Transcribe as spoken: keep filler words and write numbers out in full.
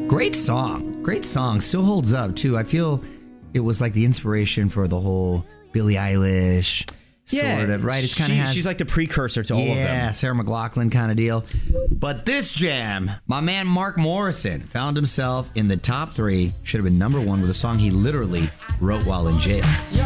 Great song. Great song. Still holds up, too. I feel it was like the inspiration for the whole Billie Eilish yeah, sort of, right? It's kind of she, has, she's like the precursor to all yeah, of them. Yeah, Sarah McLachlan kind of deal. But this jam, my man Mark Morrison found himself in the top three, should have been number one with a song he literally wrote while in jail.